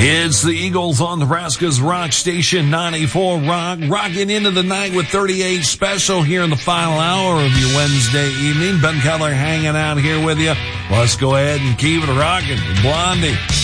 It's the Eagles on Nebraska's Rock Station 94 Rock, rocking into the night with 38 Special here in the final hour of your Wednesday evening. Ben Keller hanging out here with you. Let's go ahead and keep it rocking with Blondie.